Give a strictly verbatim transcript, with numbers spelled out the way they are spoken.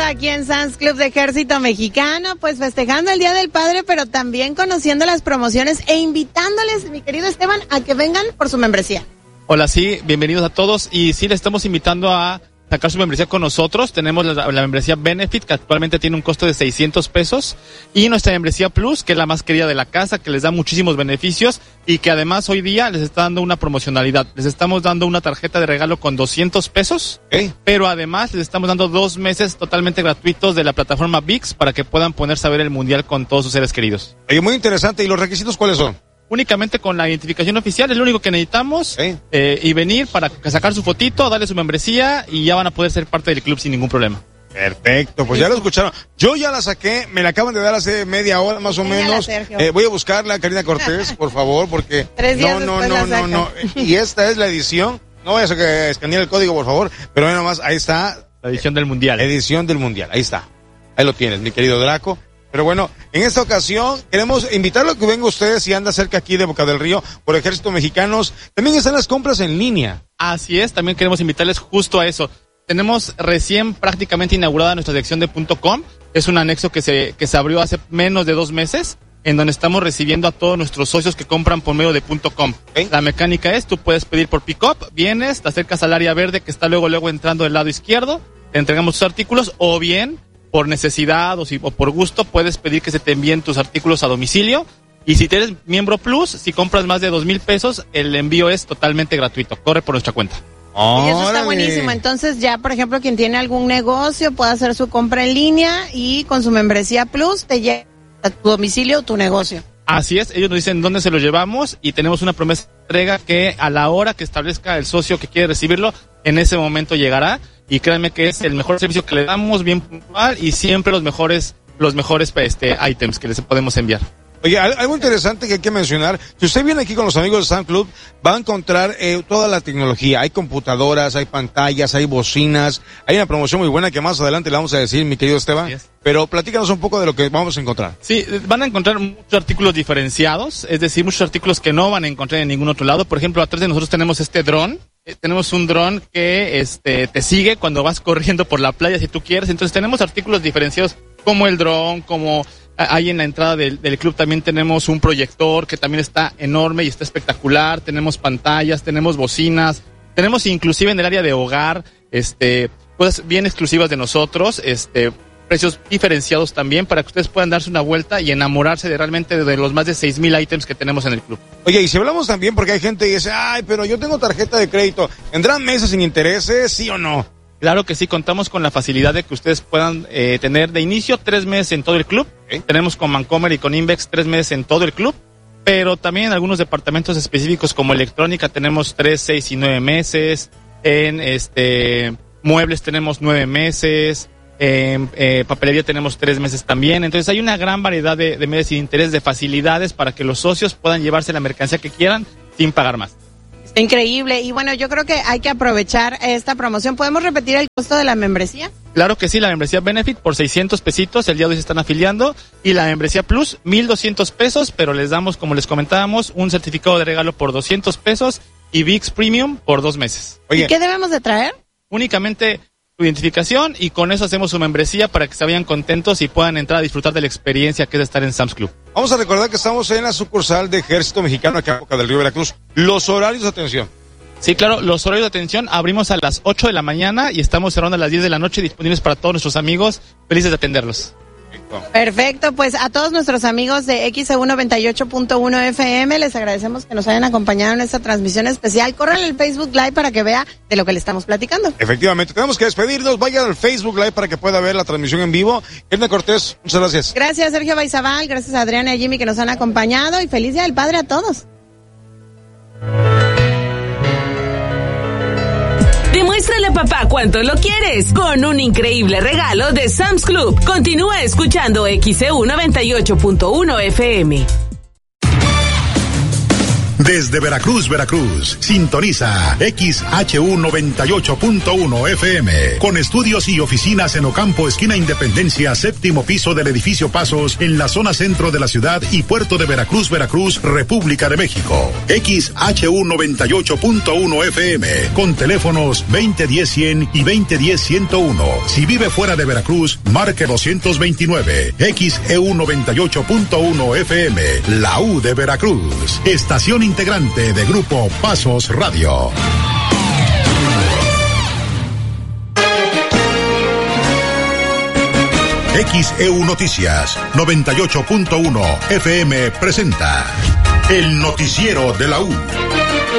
aquí en Sam's Club de Ejército Mexicano, pues festejando el Día del Padre, pero también conociendo las promociones e invitándoles, mi querido Esteban, a que vengan por su membresía. Hola, sí, bienvenidos a todos y sí, les estamos invitando a sacar su membresía con nosotros. Tenemos la, la membresía Benefit, que actualmente tiene un costo de seiscientos pesos, y nuestra membresía Plus, que es la más querida de la casa, que les da muchísimos beneficios y que además hoy día les está dando una promocionalidad. Les estamos dando una tarjeta de regalo con doscientos pesos, ¿Eh? pero además les estamos dando dos meses totalmente gratuitos de la plataforma V I X para que puedan ponerse a ver el Mundial con todos sus seres queridos. Oye, muy interesante. ¿Y los requisitos cuáles son? Únicamente con la identificación oficial, es lo único que necesitamos, ¿Eh? Eh, y venir para sacar su fotito, darle su membresía y ya van a poder ser parte del club sin ningún problema. Perfecto, pues ya lo escucharon. Yo ya la saqué, me la acaban de dar hace media hora más o menos. Eh, voy a buscarla, Karina Cortés, por favor, porque Tres días no, no, no, no, no. Y esta es la edición. No vayas a que escanear el código, por favor, pero nada más, ahí está. La edición del Mundial. Edición del Mundial, ahí está. Ahí lo tienes, mi querido Draco. Pero bueno, en esta ocasión queremos invitarlo a que venga ustedes si anda cerca aquí de Boca del Río por Ejército Mexicanos. También están las compras en línea. Así es, también queremos invitarles justo a eso. Tenemos recién prácticamente inaugurada nuestra sección de .com. Es un anexo que se, que se abrió hace menos de dos meses, en donde estamos recibiendo a todos nuestros socios que compran por medio de .com. ¿Eh? La mecánica es, tú puedes pedir por pick-up, vienes, te acercas al área verde que está luego, luego entrando del lado izquierdo, te entregamos tus artículos, o bien por necesidad o, si, o por gusto puedes pedir que se te envíen tus artículos a domicilio. Y si eres miembro Plus, si compras más de dos mil pesos, el envío es totalmente gratuito. Corre por nuestra cuenta. Y eso está buenísimo. Entonces ya, por ejemplo, quien tiene algún negocio puede hacer su compra en línea y con su membresía Plus te llega a tu domicilio o tu negocio. Así es, ellos nos dicen dónde se lo llevamos y tenemos una promesa de entrega que a la hora que establezca el socio que quiere recibirlo, en ese momento llegará. Y créanme que es el mejor servicio que le damos, bien puntual, y siempre los mejores, los mejores este, items que les podemos enviar. Oye, algo interesante que hay que mencionar, si usted viene aquí con los amigos de Sam's Club, va a encontrar eh, toda la tecnología. Hay computadoras, hay pantallas, hay bocinas, hay una promoción muy buena que más adelante le vamos a decir, mi querido Esteban. Pero platícanos un poco de lo que vamos a encontrar. Sí, van a encontrar muchos artículos diferenciados, es decir, muchos artículos que no van a encontrar en ningún otro lado. Por ejemplo, atrás de nosotros tenemos este dron. Eh, tenemos un dron que este te sigue cuando vas corriendo por la playa si tú quieres. Entonces tenemos artículos diferenciados como el dron, como ahí en la entrada del, del club también tenemos un proyector que también está enorme y está espectacular. Tenemos pantallas, tenemos bocinas, tenemos inclusive en el área de hogar, este, cosas bien exclusivas de nosotros, este, precios diferenciados también para que ustedes puedan darse una vuelta y enamorarse de realmente de los más de seis mil ítems que tenemos en el club. Oye, y si hablamos también, porque hay gente que dice, ay, pero yo tengo tarjeta de crédito, ¿tendrán meses sin intereses, sí o no? Claro que sí, contamos con la facilidad de que ustedes puedan eh, tener de inicio tres meses en todo el club. ¿Eh? Tenemos con Bancomer y con Invex tres meses en todo el club, pero también en algunos departamentos específicos como electrónica tenemos tres, seis y nueve meses. En este muebles tenemos nueve meses. En eh, papelería tenemos tres meses también. Entonces hay una gran variedad de, de meses sin interés, de facilidades para que los socios puedan llevarse la mercancía que quieran sin pagar más. Increíble. Y bueno, yo creo que hay que aprovechar esta promoción. ¿Podemos repetir el costo de la membresía? Claro que sí, la membresía Benefit por seiscientos pesitos, el día de hoy se están afiliando, y la membresía Plus mil doscientos pesos, pero les damos, como les comentábamos, un certificado de regalo por doscientos pesos y V I X Premium por dos meses. Oye, ¿y qué debemos de traer? Únicamente su identificación, y con eso hacemos su membresía para que se vayan contentos y puedan entrar a disfrutar de la experiencia que es estar en Sam's Club. Vamos a recordar que estamos en la sucursal de Ejército Mexicano aquí en Boca del Río, Veracruz. Los horarios de atención. Sí, claro, los horarios de atención abrimos a las ocho de la mañana y estamos cerrando a las diez de la noche, disponibles para todos nuestros amigos, felices de atenderlos. Perfecto, pues a todos nuestros amigos de X E U noventa y ocho punto uno F M les agradecemos que nos hayan acompañado en esta transmisión especial. Corran el Facebook Live para que vea de lo que le estamos platicando. Efectivamente, tenemos que despedirnos. Vayan al Facebook Live para que pueda ver la transmisión en vivo. Edna Cortés, muchas gracias. Gracias, Sergio Baizabal, gracias a Adriana y a Jimmy que nos han acompañado, y feliz Día del Padre a todos. Demuéstrale a papá cuánto lo quieres con un increíble regalo de Sam's Club. Continúa escuchando X E U noventa y ocho punto uno F M. Desde Veracruz, Veracruz, sintoniza X H U noventa y ocho punto uno F M, con estudios y oficinas en Ocampo, esquina Independencia, séptimo piso del edificio Pasos, en la zona centro de la ciudad y puerto de Veracruz, Veracruz, República de México. X H U noventa y ocho punto uno F M, con teléfonos veinte diez cien y veinte diez ciento uno. Si vive fuera de Veracruz, marque doscientos veintinueve. X E U noventa y ocho punto uno F M, la U de Veracruz. Estación integrante de Grupo Pasos Radio. X E U Noticias noventa y ocho punto uno F M presenta el noticiero de la U.